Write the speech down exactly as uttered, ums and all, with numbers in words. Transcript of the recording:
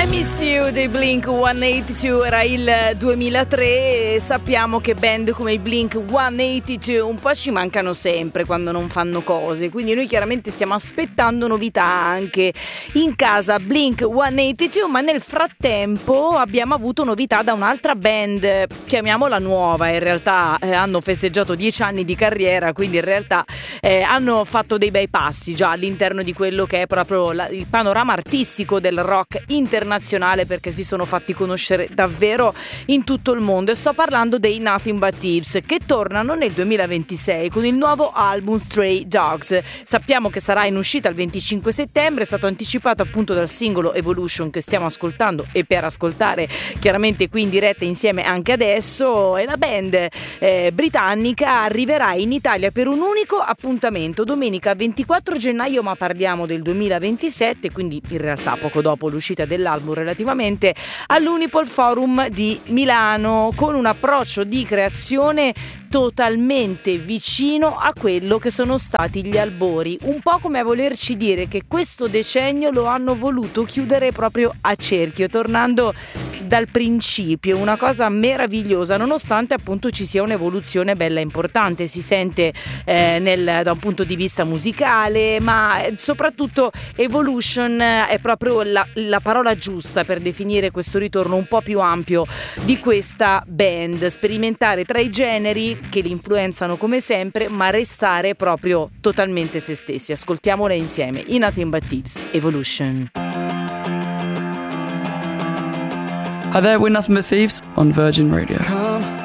I Miss You dei Blink centottantadue era il duemilatré e sappiamo che band come i Blink centottantadue un po' ci mancano sempre quando non fanno cose, quindi noi chiaramente stiamo aspettando novità anche in casa Blink centottantadue, ma nel frattempo abbiamo avuto novità da un'altra band, chiamiamola nuova, in realtà eh, hanno festeggiato dieci anni di carriera, quindi in realtà eh, hanno fatto dei bei passi già all'interno di quello che è proprio la, il panorama artistico del rock internazionale, perché si sono fatti conoscere davvero in tutto il mondo, e sto parlando dei Nothing But Thieves, che tornano nel duemilaventisei con il nuovo album Stray Dogs. Sappiamo che sarà in uscita il venticinque settembre, è stato anticipato appunto dal singolo Evolution che stiamo ascoltando e per ascoltare chiaramente qui in diretta insieme anche adesso, e la band eh, britannica arriverà in Italia per un unico appuntamento domenica ventiquattro gennaio, ma parliamo del duemilaventisette, quindi in realtà poco dopo l'uscita dell'album relativamente, all'Unipol Forum di Milano, con un approccio di creazione totalmente vicino a quello che sono stati gli albori, un po' come a volerci dire che questo decennio lo hanno voluto chiudere proprio a cerchio, tornando dal principio, una cosa meravigliosa, nonostante appunto ci sia un'evoluzione bella importante, si sente eh, nel, da un punto di vista musicale, ma soprattutto evolution è proprio la, la parola giusta per definire questo ritorno un po' più ampio di questa band, sperimentare tra i generi che li influenzano come sempre, ma restare proprio totalmente se stessi. Ascoltiamola insieme, i Nothing But Thieves, Evolution. Hi there, we're Nothing But Thieves on Virgin Radio.